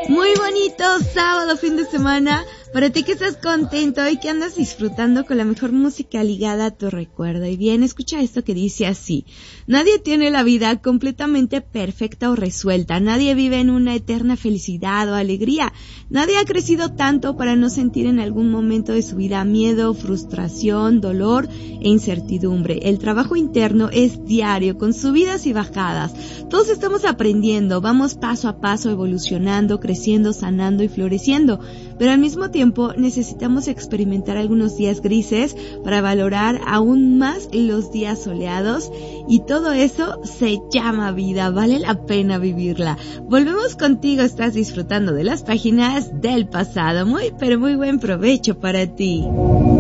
Muy bonito sábado, fin de semana. Para ti que estás contento y que andas disfrutando con la mejor música ligada a tu recuerdo. Y bien, escucha esto que dice así. Nadie tiene la vida completamente perfecta o resuelta. Nadie vive en una eterna felicidad o alegría. Nadie ha crecido tanto para no sentir en algún momento de su vida miedo, frustración, dolor e incertidumbre. El trabajo interno es diario, con subidas y bajadas. Todos estamos aprendiendo, vamos paso a paso evolucionando, creciendo, sanando y floreciendo. Pero al mismo tiempo necesitamos experimentar algunos días grises para valorar aún más los días soleados, y todo eso se llama vida, vale la pena vivirla. Volvemos contigo, estás disfrutando de las páginas del pasado. Muy, pero muy buen provecho para ti.